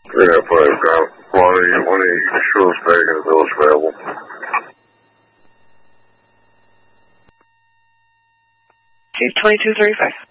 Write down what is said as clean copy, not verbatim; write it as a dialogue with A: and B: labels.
A: Yeah, 5 down. One of your shoes bag and the bill's available.
B: Okay, 2235.